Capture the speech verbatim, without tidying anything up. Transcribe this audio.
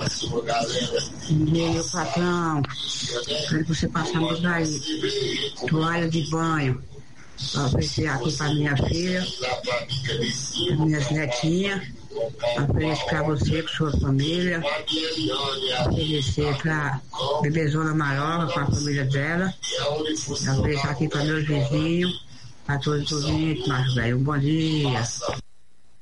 Meu patrão, para você passar daí toalha de banho, para oferecer aqui para minha filha, para minhas netinhas, oferecer para você, para sua família, oferecer para Bebezona Marola, com a família dela, oferecer aqui para meus vizinhos, para todos os ouvintes, mas velho, um bom dia.